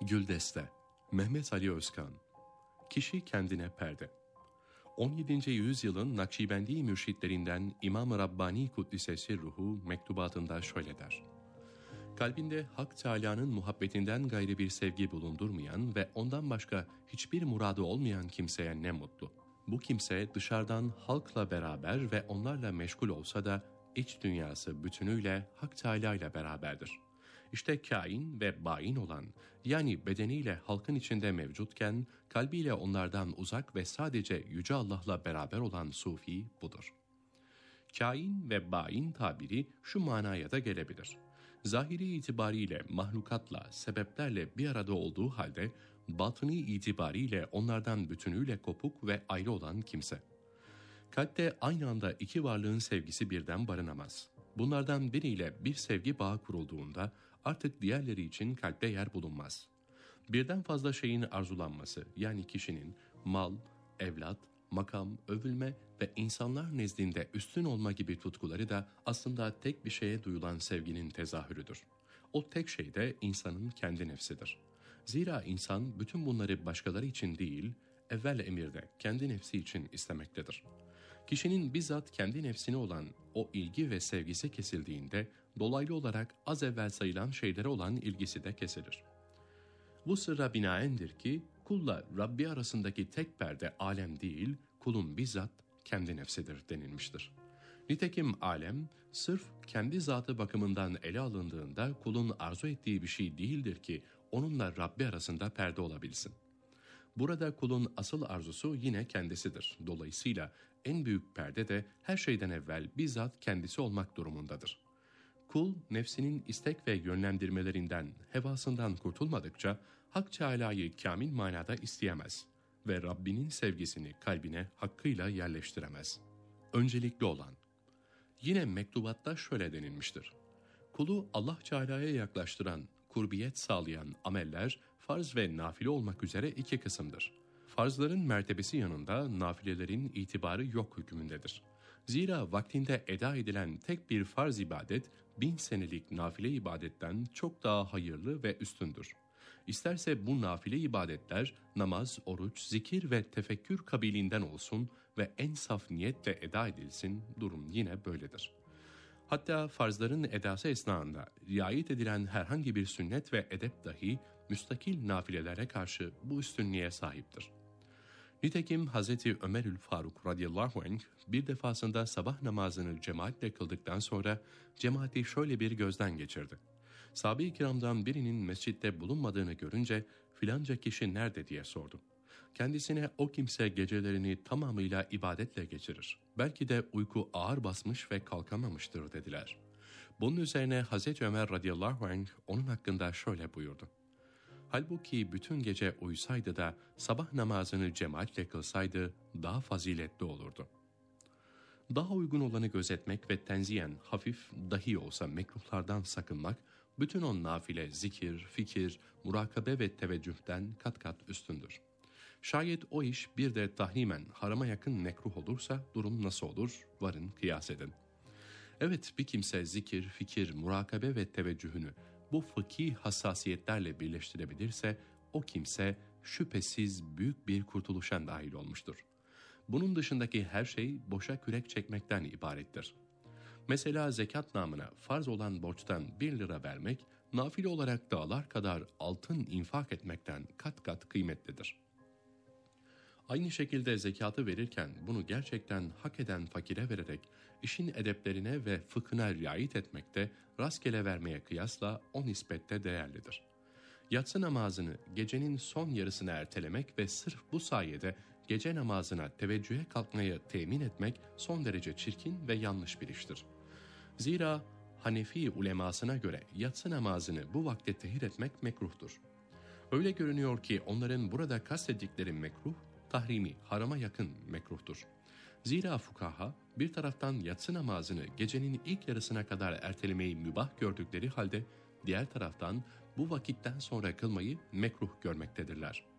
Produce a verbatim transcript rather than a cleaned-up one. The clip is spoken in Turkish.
Güldeste, Mehmet Ali Özkan. Kişi kendine perde. on yedinci yüzyılın Nakşibendi mürşitlerinden İmam-ı Rabbani Kuddisesi ruhu mektubatında şöyle der: Kalbinde Hak Teâlâ'nın muhabbetinden gayrı bir sevgi bulundurmayan ve ondan başka hiçbir muradı olmayan kimseye ne mutlu. Bu kimse dışarıdan halkla beraber ve onlarla meşgul olsa da iç dünyası bütünüyle Hak Teâlâ ile beraberdir. İşte kain ve bain olan, yani bedeniyle halkın içinde mevcutken kalbiyle onlardan uzak ve sadece Yüce Allah'la beraber olan sufi budur. Kain ve bain tabiri şu manaya da gelebilir: zahiri itibariyle mahlukatla, sebeplerle bir arada olduğu halde batını itibariyle onlardan bütünüyle kopuk ve ayrı olan kimse. Kalpte aynı anda iki varlığın sevgisi birden barınamaz. Bunlardan biriyle bir sevgi bağı kurulduğunda artık diğerleri için kalpte yer bulunmaz. Birden fazla şeyin arzulanması, yani kişinin mal, evlat, makam, övülme ve insanlar nezdinde üstün olma gibi tutkuları da aslında tek bir şeye duyulan sevginin tezahürüdür. O tek şey de insanın kendi nefsidir. Zira insan bütün bunları başkaları için değil, evvel emirde kendi nefsi için istemektedir. Kişinin bizzat kendi nefsine olan o ilgi ve sevgisi kesildiğinde dolaylı olarak az evvel sayılan şeylere olan ilgisi de kesilir. Bu sırra binaendir ki kulla Rabbi arasındaki tek perde alem değil, kulun bizzat kendi nefsidir denilmiştir. Nitekim alem sırf kendi zatı bakımından ele alındığında kulun arzu ettiği bir şey değildir ki onunla Rabbi arasında perde olabilsin. Burada kulun asıl arzusu yine kendisidir. Dolayısıyla en büyük perde de her şeyden evvel bizzat kendisi olmak durumundadır. Kul nefsinin istek ve yönlendirmelerinden, hevasından kurtulmadıkça Hak Teâlâ'yı kamil manada isteyemez ve Rabbinin sevgisini kalbine hakkıyla yerleştiremez. Öncelikli olan. Yine mektubatta şöyle denilmiştir: Kulu Allah Teâlâ'ya yaklaştıran, kurbiyet sağlayan ameller farz ve nafile olmak üzere iki kısımdır. Farzların mertebesi yanında nafilelerin itibarı yok hükmündedir. Zira vaktinde eda edilen tek bir farz ibadet bin senelik nafile ibadetten çok daha hayırlı ve üstündür. İsterse bu nafile ibadetler namaz, oruç, zikir ve tefekkür kabiliğinden olsun ve en saf niyetle eda edilsin, durum yine böyledir. Hatta farzların edası esnasında riayet edilen herhangi bir sünnet ve edep dahi müstakil nafilelere karşı bu üstünlüğe sahiptir. Nitekim Hazreti Ömerül Faruk radıyallahu anh bir defasında sabah namazını cemaatle kıldıktan sonra cemaati şöyle bir gözden geçirdi. Sahabe-i kiramdan birinin mescitte bulunmadığını görünce filanca kişi nerede diye sordu. Kendisine o kimse gecelerini tamamıyla ibadetle geçirir. Belki de uyku ağır basmış ve kalkamamıştır dediler. Bunun üzerine Hazreti Ömer radıyallahu anh onun hakkında şöyle buyurdu: Halbuki bütün gece uyusaydı da sabah namazını cemaatle kılsaydı daha faziletli olurdu. Daha uygun olanı gözetmek ve tenziyen hafif dahi olsa mekruhlardan sakınmak, bütün o nafile, zikir, fikir, murakabe ve teveccühten kat kat üstündür. Şayet o iş bir de tahrimen harama yakın mekruh olursa durum nasıl olur? Varın kıyas edin. Evet, bir kimse zikir, fikir, murakabe ve teveccühünü bu fıkhi hassasiyetlerle birleştirebilirse o kimse şüphesiz büyük bir kurtuluşa dahil olmuştur. Bunun dışındaki her şey boşa kürek çekmekten ibarettir. Mesela zekat namına farz olan borçtan bir lira vermek, nafile olarak dağlar kadar altın infak etmekten kat kat kıymetlidir. Aynı şekilde zekatı verirken bunu gerçekten hak eden fakire vererek işin edeplerine ve fıkhına riayet etmekte rastgele vermeye kıyasla o nispette değerlidir. Yatsı namazını gecenin son yarısına ertelemek ve sırf bu sayede gece namazına teveccühe kalkmayı temin etmek son derece çirkin ve yanlış bir iştir. Zira Hanefi ulemasına göre yatsı namazını bu vakte tehir etmek mekruhtur. Öyle görünüyor ki onların burada kastedikleri mekruh, tahrimi, harama yakın mekruhtur. Zira fukaha bir taraftan yatsı namazını gecenin ilk yarısına kadar ertelemeyi mübah gördükleri halde diğer taraftan bu vakitten sonra kılmayı mekruh görmektedirler.